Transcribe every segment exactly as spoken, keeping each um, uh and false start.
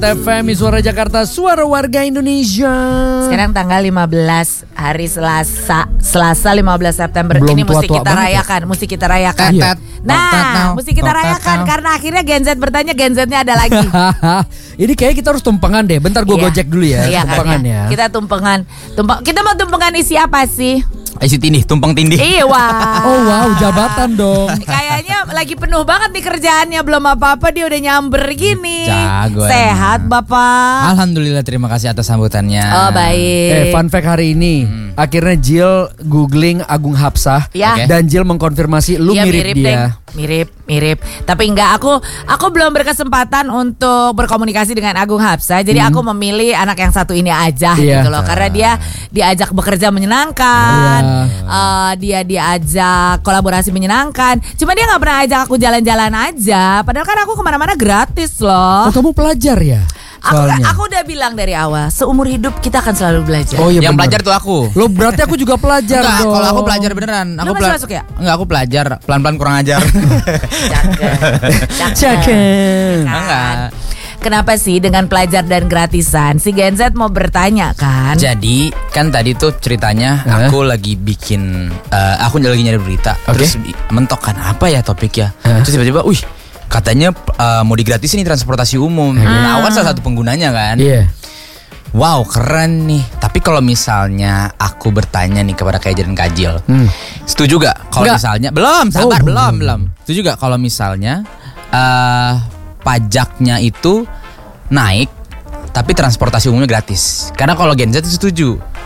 F M, Suara Jakarta, Suara Warga Indonesia. Sekarang tanggal lima belas hari Selasa, Selasa lima belas September. Belum Ini mesti tua-tua kita banget rayakan, mesti kita rayakan. Iya. Nah, mesti kita rayakan karena akhirnya Gen Z bertanya, Gen Z-nya ada lagi. Ini kayaknya kita harus tumpengan deh. Bentar gue Iya. gojek dulu ya. Iya, Tumpengan kan, ya. Kita tumpengan, tumpeng, kita mau tumpengan isi apa sih? Isi tindih, tumpeng tindih. Iya, wah. Oh wow, jabatan dong. Kayaknya lagi penuh banget nih kerjaannya. Belum apa-apa dia udah nyamber gini. Jago Sehat emang. Bapak? Alhamdulillah, terima kasih atas sambutannya. Oh baik. Eh, fun fact hari ini, hmm. akhirnya Jill googling Agung Hapsah Ya. Oke. dan Jill mengkonfirmasi lu Iya, mirip, dia. Deng. Mirip, mirip. Tapi enggak, aku aku belum berkesempatan untuk berkomunikasi dengan Agung Hapsah. Jadi aku memilih anak yang satu ini aja Iya. gitu loh. Karena dia diajak bekerja menyenangkan. Iya. Eh, dia diajak kolaborasi menyenangkan. Cuma dia nggak pernah ajak aku jalan-jalan aja. Padahal kan aku kemana-mana gratis loh. Oh, kamu pelajar ya? Aku, Soalnya. aku udah bilang dari awal, seumur hidup kita akan selalu belajar. Oh iya Yang bener. pelajar tuh aku. Lo berarti aku juga pelajar Enggak, dong. kalau aku pelajar beneran. Lu Aku masih masuk ya? Enggak, aku pelajar. Pelan-pelan kurang ajar. Cakep. Cakep. Enggak. Kenapa sih dengan pelajar dan gratisan si Gen Z mau bertanya kan? Jadi kan tadi tuh ceritanya Hah? aku lagi bikin uh, aku lagi nyari berita. Oke. Terus bi- mentok kan apa ya topiknya. Hah? Terus tiba-tiba, wih katanya uh, mau digratisin nih transportasi umum. Nah, aku kan salah satu penggunanya kan. Iya. Wow, keren nih. Tapi kalau misalnya aku bertanya nih kepada Kajil dan Kajil, Hmm. setuju gak kalau Enggak. misalnya belum, sabar, Oh, belum, belum. belum. Setuju gak kalau misalnya uh, pajaknya itu naik tapi transportasi umumnya gratis? Karena kalau Gen Z itu setuju.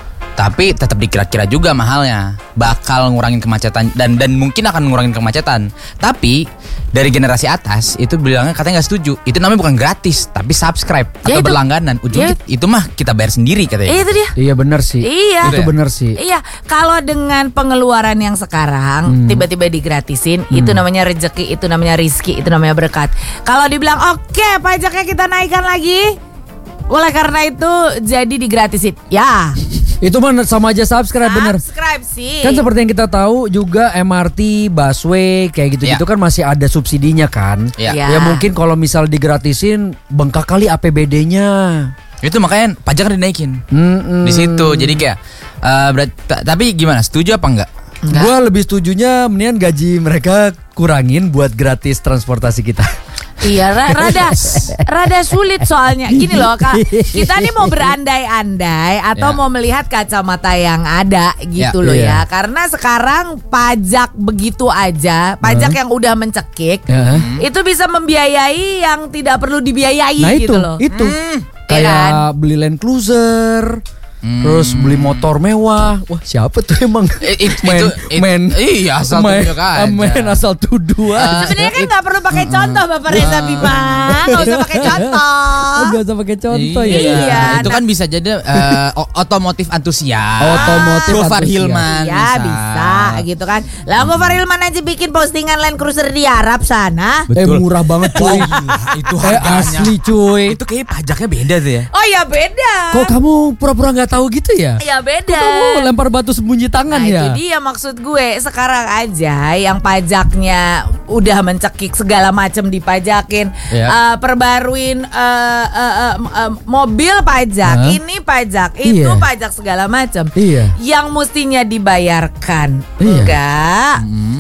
Tapi tetap dikira-kira juga mahalnya. Bakal ngurangin kemacetan dan dan mungkin akan ngurangin kemacetan. Tapi dari generasi atas itu bilangnya katanya nggak setuju. Itu namanya bukan gratis, tapi subscribe Ya atau itu. berlangganan. Ujungnya Ya. itu mah kita bayar sendiri katanya. Eh, itu dia. Iya benar sih. Iya. Itu benar sih. Iya, kalau dengan pengeluaran yang sekarang Hmm. tiba-tiba digratisin, itu namanya rezeki, itu namanya rizki, itu namanya berkat. Kalau dibilang oke, pajaknya kita naikkan lagi, oleh karena itu jadi digratisin. Ya, Itu mah sama aja subscribe bener. subscribe sih. Kan seperti yang kita tahu juga M R T, busway kayak gitu-gitu Ya. kan masih ada subsidinya kan. Ya. Ya. Ya mungkin kalau misal digratisin bengkak kali A P B D-nya. Itu makanya pajak dinaikin. Mm-mm. Di situ. Jadi kayak uh, berat, ta- tapi gimana? Setuju apa enggak? Enggak. Gua lebih setujunya mendingan gaji mereka kurangin buat gratis transportasi kita. Iya, ra- rada rada sulit soalnya. Gini loh, Kak. Kita nih mau berandai-andai atau Ya. mau melihat kacamata yang ada gitu Ya. loh Iya. ya. Karena sekarang pajak begitu aja, pajak yang udah mencekik, Ya. itu bisa membiayai yang tidak perlu dibiayai Nah itu, gitu loh. itu Hmm. Iya kayak kan? beli Land Cruiser, terus beli motor mewah. Wah siapa tuh emang? Eh, it- men, itu- it- men, iya, asal men, tunjuk aja. men asal tuduh aja. Sebenarnya kan nggak perlu pakai contoh Bapak Reza Bima, nggak usah pakai contoh. Gak usah pakai contoh ya. Iya. Itu kan bisa jadi uh, o- otomotif antusias. Otomotif Gofar antusias. Hilman. Ya bisa gitu kan. Lah Gofar Hilman aja bikin postingan Land Cruiser di Arab sana. Eh murah banget cuy. Itu Eh harganya. asli cuy. Itu kayak pajaknya beda tuh ya. Oh ya beda. Kok kamu pura-pura nggak tahu gitu ya? Ya beda. Kamu lempar batu sembunyi tangan Nah ya. itu dia maksud gue. Sekarang aja yang pajaknya udah mencekik segala macam dipajakin. Ya. Eh, perbaruin eh, eh, eh, eh, mobil pajak, Hah? ini pajak, itu Iya. pajak segala macam. Iya. Yang mestinya dibayarkan. Iya. Enggak.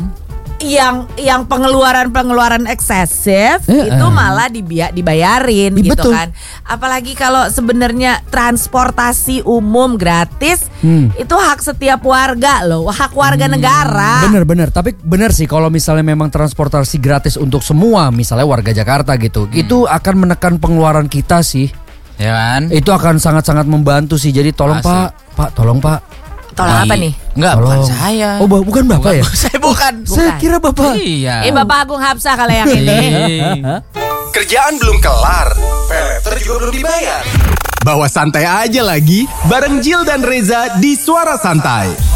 Yang yang pengeluaran-pengeluaran eksesif Eh, itu eh. malah dibia- dibayarin Iya, gitu betul. kan. Apalagi kalau sebenarnya transportasi umum gratis, Hmm. itu hak setiap warga loh, hak warga negara. Bener-bener, tapi bener sih kalau misalnya memang transportasi gratis untuk semua, misalnya warga Jakarta gitu, itu akan menekan pengeluaran kita sih. Ya kan? Itu akan sangat-sangat membantu sih. Jadi tolong Asli. Pak, Pak tolong Pak. Tolong apa nih? Enggak, bukan Tolong. saya. Oh, bu- bukan Bapak ya? Saya bukan. Saya kira Bapak. Iya. Eh Bapak Agung Hapsah kalau yang ini. Kerjaan belum kelar, peleter juga belum dibayar. Bawa santai aja lagi, bareng Jill dan Reza di Suara Santai.